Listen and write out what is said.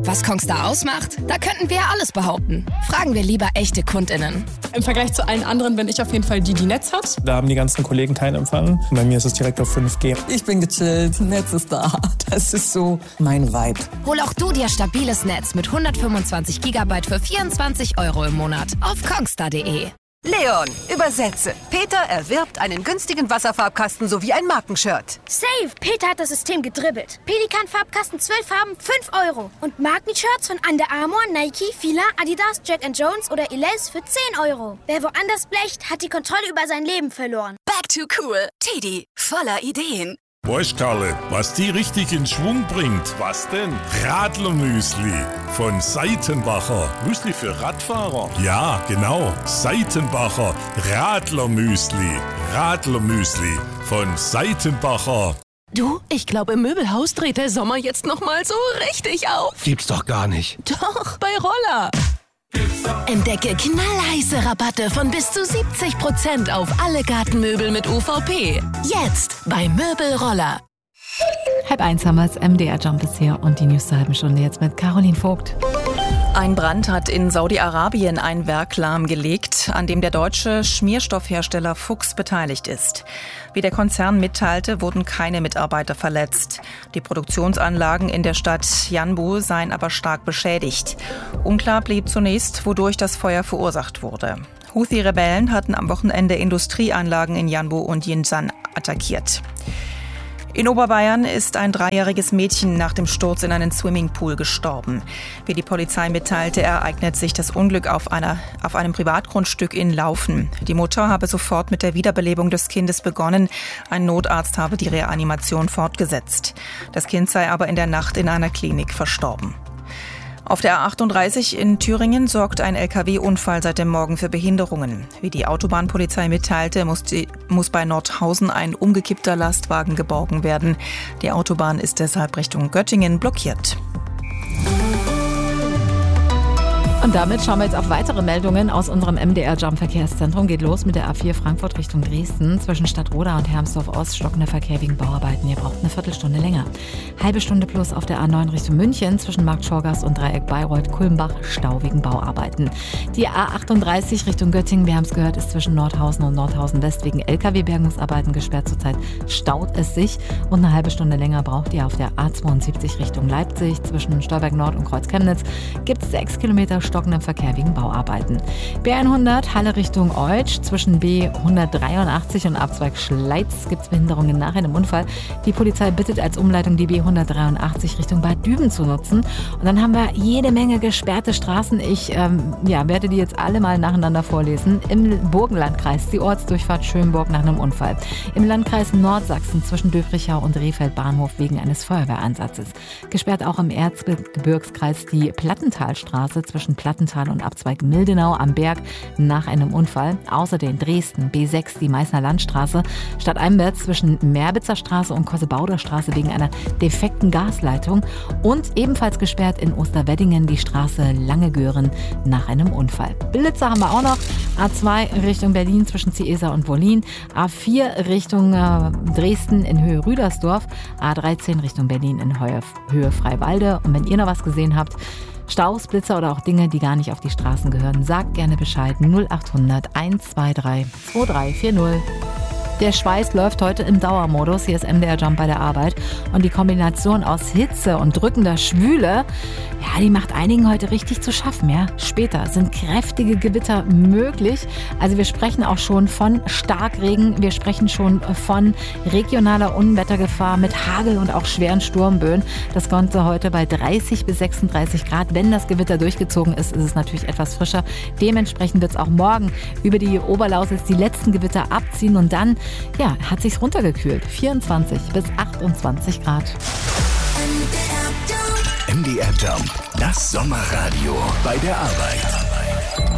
Was Kongstar ausmacht? Da könnten wir ja alles behaupten. Fragen wir lieber echte KundInnen. Im Vergleich zu allen anderen bin ich auf jeden Fall die Netz hat. Da haben die ganzen Kollegen keinen Empfang. Bei mir ist es direkt auf 5G. Ich bin gechillt, Netz ist da. Das ist so mein Vibe. Hol auch du dir stabiles Netz mit 125 GB für 24 € im Monat auf kongstar.de. Leon, übersetze. Peter erwirbt einen günstigen Wasserfarbkasten sowie ein Markenshirt. Safe! Peter hat das System gedribbelt. Pelikan-Farbkasten 12 Farben, 5 €. Und Markenshirts von Under Armour, Nike, Fila, Adidas, Jack & Jones oder Elize für 10 €. Wer woanders blecht, hat die Kontrolle über sein Leben verloren. Back to cool. Teddy, voller Ideen. Weißt, Karle, was die richtig in Schwung bringt? Was denn? Radlermüsli von Seitenbacher. Müsli für Radfahrer? Ja, genau. Seitenbacher Radlermüsli. Radlermüsli von Seitenbacher. Du, ich glaube, im Möbelhaus dreht der Sommer jetzt noch mal so richtig auf. Gibt's doch gar nicht. Doch, bei Roller. Entdecke knallheiße Rabatte von bis zu 70% auf alle Gartenmöbel mit UVP. Jetzt bei Möbelroller. 12:30 haben wir das MDR Jump ist hier und die News zur halben Stunde jetzt mit Caroline Vogt. Ein Brand hat in Saudi-Arabien ein Werk lahmgelegt, an dem der deutsche Schmierstoffhersteller Fuchs beteiligt ist. Wie der Konzern mitteilte, wurden keine Mitarbeiter verletzt. Die Produktionsanlagen in der Stadt Yanbu seien aber stark beschädigt. Unklar blieb zunächst, wodurch das Feuer verursacht wurde. Houthi-Rebellen hatten am Wochenende Industrieanlagen in Yanbu und Jinsan attackiert. In Oberbayern ist ein 3-jähriges Mädchen nach dem Sturz in einen Swimmingpool gestorben. Wie die Polizei mitteilte, ereignet sich das Unglück auf einem Privatgrundstück in Laufen. Die Mutter habe sofort mit der Wiederbelebung des Kindes begonnen. Ein Notarzt habe die Reanimation fortgesetzt. Das Kind sei aber in der Nacht in einer Klinik verstorben. Auf der A38 in Thüringen sorgt ein LKW-Unfall seit dem Morgen für Behinderungen. Wie die Autobahnpolizei mitteilte, muss bei Nordhausen ein umgekippter Lastwagen geborgen werden. Die Autobahn ist deshalb Richtung Göttingen blockiert. Und damit schauen wir jetzt auf weitere Meldungen aus unserem MDR-Jump-Verkehrszentrum. Geht los mit der A4 Frankfurt Richtung Dresden. Zwischen Stadtroda und Hermsdorf-Ost stockender Verkehr wegen Bauarbeiten. Ihr braucht eine Viertelstunde länger. Halbe Stunde plus auf der A9 Richtung München. Zwischen Markt Schorgast und Dreieck Bayreuth-Kulmbach. Stau wegen Bauarbeiten. Die A38 Richtung Göttingen, wir haben es gehört, ist zwischen Nordhausen und Nordhausen-West wegen LKW-Bergungsarbeiten gesperrt. Zurzeit staut es sich. Und eine halbe Stunde länger braucht ihr auf der A72 Richtung Leipzig. Zwischen Stolberg Nord und Kreuz Chemnitz gibt es 6 Kilometer stockendem Verkehr wegen Bauarbeiten. B100 Halle Richtung Eutsch. Zwischen B183 und Abzweig Schleiz gibt es Behinderungen nach einem Unfall. Die Polizei bittet als Umleitung die B183 Richtung Bad Düben zu nutzen. Und dann haben wir jede Menge gesperrte Straßen. Ich werde die jetzt alle mal nacheinander vorlesen. Im Burgenlandkreis die Ortsdurchfahrt Schönburg nach einem Unfall. Im Landkreis Nordsachsen zwischen Döbrichau und Rehfeld Bahnhof wegen eines Feuerwehransatzes. Gesperrt auch im Erzgebirgskreis die Plattentalstraße zwischen Plattental und Abzweig Mildenau am Berg nach einem Unfall. Außerdem Dresden B6 die Meißner Landstraße stadteinwärts zwischen Merbitzer Straße und Kossebauder Straße wegen einer defekten Gasleitung und ebenfalls gesperrt in Osterweddingen die Straße Langegören nach einem Unfall. Billitzer haben wir auch noch. A2 Richtung Berlin zwischen Ciesa und Wollin. A4 Richtung Dresden in Höhe Rüdersdorf. A13 Richtung Berlin in Höhe Freiwalde. Und wenn ihr noch was gesehen habt, Staus, Blitzer oder auch Dinge, die gar nicht auf die Straßen gehören, sagt gerne Bescheid. 0800 123 2340. Der Schweiß läuft heute im Dauermodus. Hier ist MDR Jump bei der Arbeit. Und die Kombination aus Hitze und drückender Schwüle, die macht einigen heute richtig zu schaffen. Ja? Später sind kräftige Gewitter möglich. Also wir sprechen auch schon von Starkregen. Wir sprechen schon von regionaler Unwettergefahr mit Hagel und auch schweren Sturmböen. Das Ganze heute bei 30 bis 36 Grad. Wenn das Gewitter durchgezogen ist, ist es natürlich etwas frischer. Dementsprechend wird es auch morgen über die Oberlausitz die letzten Gewitter abziehen und dann hat sich's runtergekühlt. 24 bis 28 Grad. MDR Jump, das Sommerradio bei der Arbeit.